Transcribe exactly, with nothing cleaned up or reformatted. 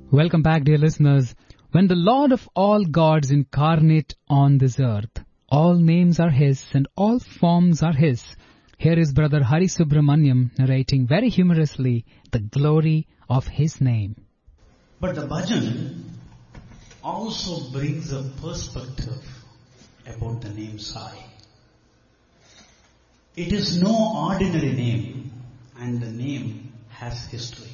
Welcome back, dear listeners. When the Lord of all gods incarnate on this earth, all names are His and all forms are His. Here is Brother Hari Subramaniam narrating very humorously the glory of His name. But the bhajan also brings a perspective about the name Sai. It is no ordinary name, and the name has history.